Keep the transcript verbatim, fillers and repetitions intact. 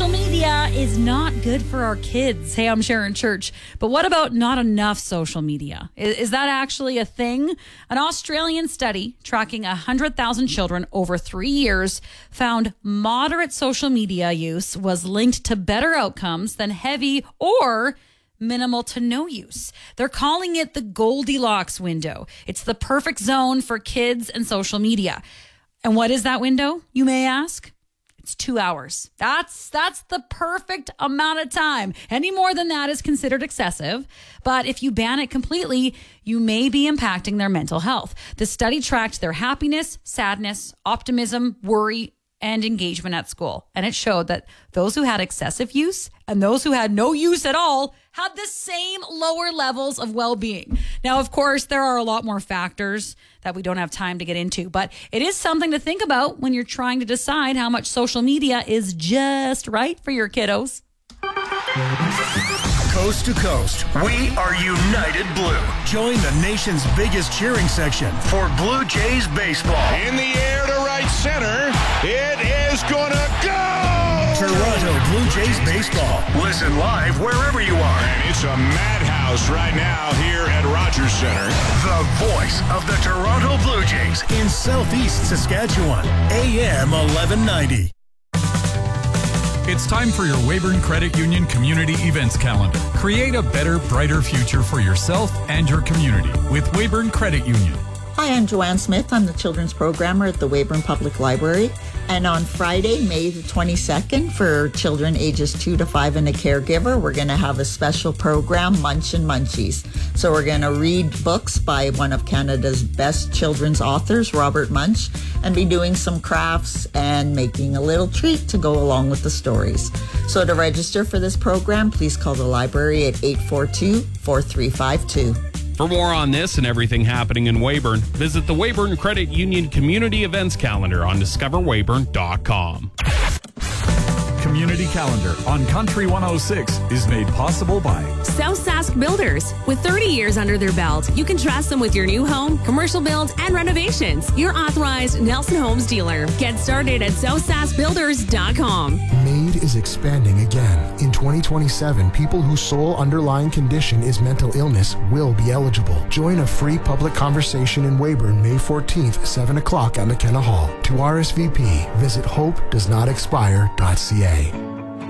Social media is not good for our kids. Hey, I'm Sharon Church. But what about not enough social media? Is, is that actually a thing? An Australian study tracking one hundred thousand children over three years found moderate social media use was linked to better outcomes than heavy or minimal to no use. They're calling it the Goldilocks window. It's the perfect zone for kids and social media. And what is that window, you may ask? It's two hours. That's that's the perfect amount of time. Any more than that is considered excessive. But if you ban it completely, you may be impacting their mental health. The study tracked their happiness, sadness, optimism, worry, and engagement at school. And it showed that those who had excessive use and those who had no use at all had the same lower levels of well-being. Now, of course, there are a lot more factors that we don't have time to get into, but it is something to think about when you're trying to decide how much social media is just right for your kiddos. Coast to coast, we are United Blue. Join the nation's biggest cheering section for Blue Jays baseball. In the air to right center, it is gonna go! Toronto Blue Jays baseball. Listen live wherever you are. And it's a madhouse right now here at Rogers Center. The voice of the Toronto Blue Jays in Southeast Saskatchewan. A M eleven ninety. It's time for your Weyburn Credit Union Community Events Calendar. Create a better, brighter future for yourself and your community with Weyburn Credit Union. Hi, I'm Joanne Smith. I'm the children's programmer at the Weyburn Public Library. And on Friday, May the twenty-second, for children ages two to five and a caregiver, we're going to have a special program, Munch and Munchies. So we're going to read books by one of Canada's best children's authors, Robert Munch, and be doing some crafts and making a little treat to go along with the stories. So to register for this program, please call the library at eight four two, four three five two. For more on this and everything happening in Weyburn, visit the Weyburn Credit Union Community Events Calendar on discover weyburn dot com. Community Calendar on Country one oh six is made possible by South Sask Builders. With thirty years under their belt, you can trust them with your new home, commercial builds, and renovations. Your authorized Nelson Homes dealer. Get started at south sask builders dot com. MAID is expanding again. In twenty twenty-seven, people whose sole underlying condition is mental illness will be eligible. Join a free public conversation in Weyburn May fourteenth, seven o'clock at McKenna Hall. To R S V P, visit hope does not expire dot c a.